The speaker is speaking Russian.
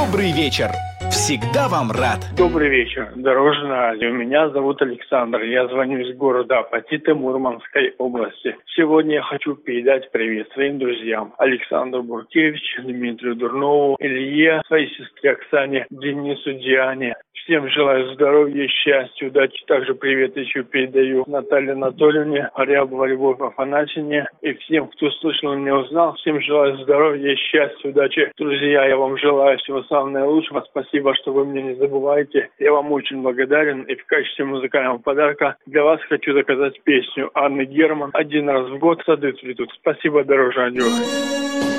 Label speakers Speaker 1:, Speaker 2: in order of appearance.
Speaker 1: Добрый вечер. Всегда вам рад.
Speaker 2: Добрый вечер, Дорожное радио. Меня зовут Александр. Я звоню из города Апатиты Мурманской области. Сегодня я хочу передать привет своим друзьям. Александру Буркевичу, Дмитрию Дурнову, Илье, своей сестре Оксане, Денису, Диане. Всем желаю здоровья, счастья, удачи. Также привет еще передаю Наталье Анатольевне, Рябова Любовь Афанасьевне. И всем, кто слышал и меня узнал, всем желаю здоровья, счастья, удачи. Друзья, я вам желаю всего самого наилучшего. Спасибо, что вы меня не забываете. Я вам очень благодарен. И в качестве музыкального подарка для вас хочу заказать песню Анны Герман «Один раз в год сады цветут». Спасибо, Дорожное радио.